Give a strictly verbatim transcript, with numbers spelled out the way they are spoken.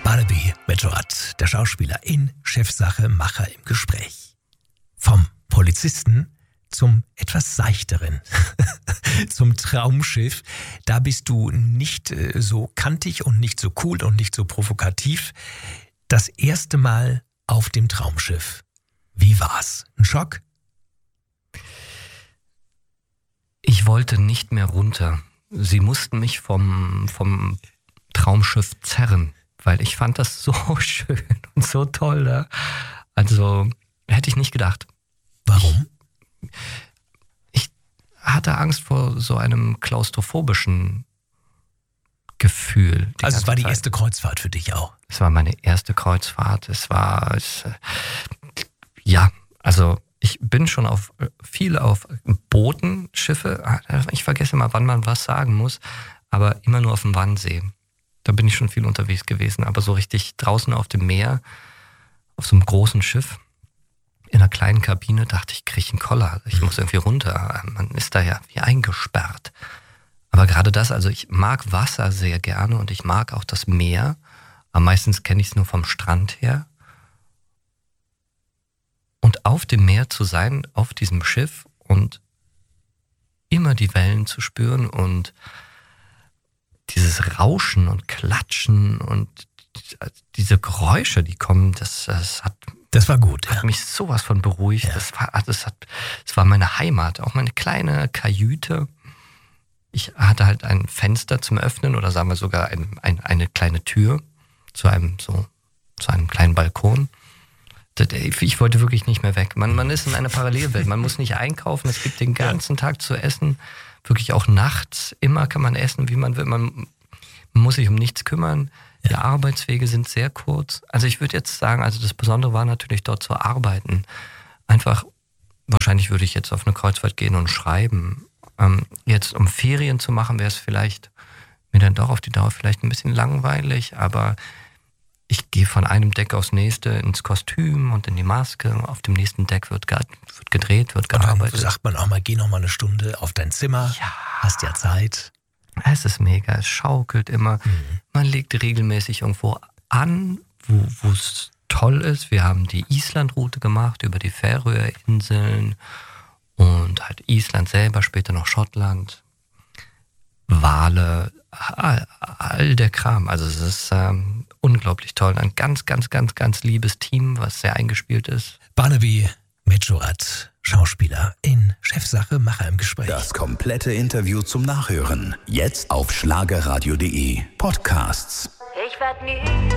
Barnaby Meteorat, der Schauspieler in Chefsache Macher im Gespräch. Vom Polizisten zum etwas seichteren, zum Traumschiff. Da bist du nicht so kantig und nicht so cool und nicht so provokativ. Das erste Mal auf dem Traumschiff. Wie war's? Ein Schock? Ich wollte nicht mehr runter. Sie mussten mich vom, vom Traumschiff zerren, weil ich fand das so schön und so toll. Ne? Also hätte ich nicht gedacht. Warum? Ich hatte Angst vor so einem klaustrophobischen Gefühl. Also es war die Zeit. Erste Kreuzfahrt für dich auch? Es war meine erste Kreuzfahrt. Es war, es, ja, also ich bin schon auf viel auf Booten, Schiffe. Ich vergesse mal, wann man was sagen muss, aber immer nur auf dem Wannsee. Da bin ich schon viel unterwegs gewesen, aber so richtig draußen auf dem Meer, auf so einem großen Schiff, in einer kleinen Kabine, dachte ich, kriege ich einen Koller. Ich muss irgendwie runter. Man ist da ja wie eingesperrt. Aber gerade das, also ich mag Wasser sehr gerne und ich mag auch das Meer. Aber meistens kenne ich es nur vom Strand her. Und auf dem Meer zu sein, auf diesem Schiff und immer die Wellen zu spüren und dieses Rauschen und Klatschen und diese Geräusche, die kommen, das, das hat, das war gut, hat ja. mich sowas von beruhigt. Ja. Das war, das hat, das war meine Heimat, auch meine kleine Kajüte. Ich hatte halt ein Fenster zum Öffnen oder sagen wir sogar ein, ein, eine kleine Tür zu einem so zu einem kleinen Balkon. Ich wollte wirklich nicht mehr weg. Man, man ist in einer Parallelwelt. Man muss nicht einkaufen. Es gibt den ganzen Tag zu essen. Wirklich auch nachts. Immer kann man essen, wie man will. Man, man muss sich um nichts kümmern. Die ja. Arbeitswege sind sehr kurz. Also ich würde jetzt sagen, also das Besondere war natürlich dort zu arbeiten. Einfach, wahrscheinlich würde ich jetzt auf eine Kreuzfahrt gehen und schreiben. Ähm, jetzt um Ferien zu machen, wäre es vielleicht mir dann doch auf die Dauer vielleicht ein bisschen langweilig, aber ich gehe von einem Deck aufs nächste ins Kostüm und in die Maske. Auf dem nächsten Deck wird, ge- wird gedreht, wird gearbeitet. Und dann sagt man auch mal, geh noch mal eine Stunde auf dein Zimmer. Ja. Hast ja Zeit. Es ist mega, es schaukelt immer. Mhm. Man legt regelmäßig irgendwo an, wo es toll ist. Wir haben die Island-Route gemacht über die Färöerinseln und halt Island selber, später noch Schottland, Wale, all, all der Kram. Also es ist ähm, unglaublich toll. Ein ganz, ganz, ganz, ganz liebes Team, was sehr eingespielt ist. Barnaby Meteorat, Schauspieler in Chefsache Macher im Gespräch. Das komplette Interview zum Nachhören. Jetzt auf schlagerradio punkt de Podcasts. Ich werd nie